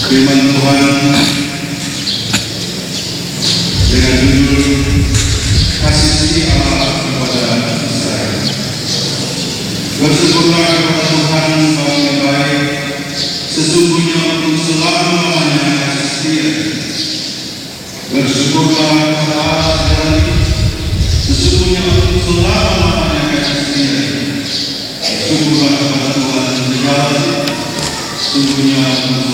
Firman Tuhan dengan judul kasih setia Allah kepada Israel. Bersyukurlah kepada Tuhan Bapa yang baik, sesungguhnya untuk selama-lamanya kasih setia. Bersyukurlah kepada Allah sekali, sesungguhnya untuk selama-lamanya kasih setia. Bersyukurlah kepada Tuhan sejati, sesungguhnya untuk